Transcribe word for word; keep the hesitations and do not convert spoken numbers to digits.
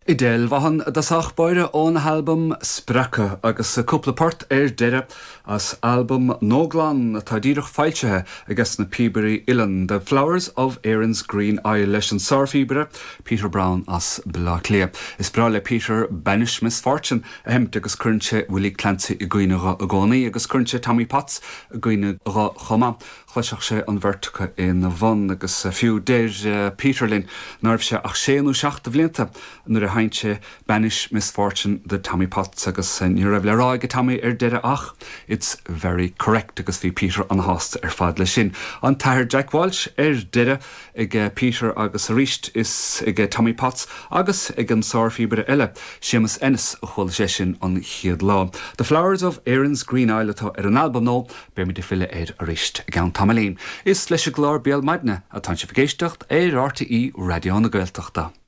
Idéal bhahan das achbáire ón album Spracha agus a cúpla port ar deire as album Nóglan tá díreach fáiltethe agus na Peabury Illan, The Flowers of Erin's Green Eye leis an Sarfíbre, Peter Brown as Blá Clia. Is bra le Peter Banish Misfortune a hempt agus curnse Willie Clancy i gcuine a gcónaí agus curnse Tommy Potts a gcuine a chuma. Chluiseach sé an bhirrtacha in na bhon agus fiú déir Peterlin nerv sé ach séanú seachta bhlianta nuair a haintse Banish Misfortune de Tommy Potts agus ní raibh le rá go Tommy ar deire ach. It's very correct agus bhí Peter an hásta ar fad le sin. An tair Jack Walsh ar deire ag Peter agus a ríist is ag Tommy Potts agus ag an Sarfíbre eile Seamus Ennis a chuil sé sin an chiad lá. The Flowers of Erin's Green Eye atá ar an album nó be mi de fille ar a ríist gan Tamalín. Is leis a glár béal maidne a tan si fagéisteacht ar R T E Radio na Gaeltachta.